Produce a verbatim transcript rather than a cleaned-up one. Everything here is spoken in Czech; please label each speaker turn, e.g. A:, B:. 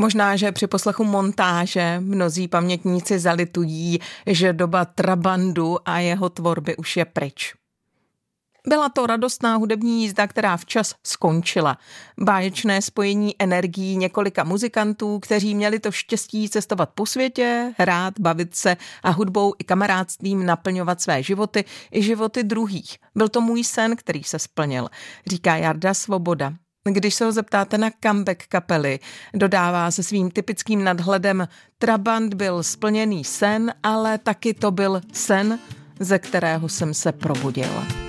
A: Možná, že při poslechu montáže mnozí pamětníci zalitují, že doba trabandu a jeho tvorby už je pryč. Byla to radostná hudební jízda, která včas skončila. Báječné spojení energií několika muzikantů, kteří měli to štěstí cestovat po světě, hrát, bavit se a hudbou i kamarádstvím naplňovat své životy i životy druhých. Byl to můj sen, který se splnil, říká Jarda Svoboda. Když se ho zeptáte na comeback kapely, dodává se svým typickým nadhledem: Trabant byl splněný sen, ale taky to byl sen, ze kterého jsem se probudil.